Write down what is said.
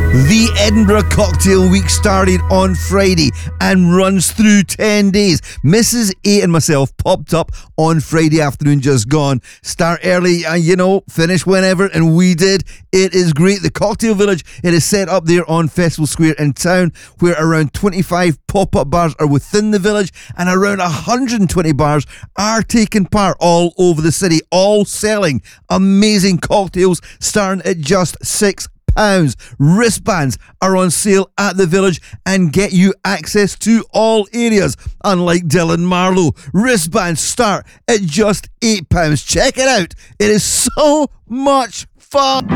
The Edinburgh Cocktail Week started on Friday and runs through 10 days. Mrs. A and myself popped up on Friday afternoon just gone. Start early, finish whenever, and we did. It is great. The Cocktail Village, it is set up there on Festival Square in town, where around 25 pop-up bars are within the village and around 120 bars are taking part all over the city, all selling amazing cocktails starting at just £6. Wristbands are on sale at the village and get you access to all areas. Unlike Dylan Marlowe, wristbands start at just £8. Check it out. It is so much fun.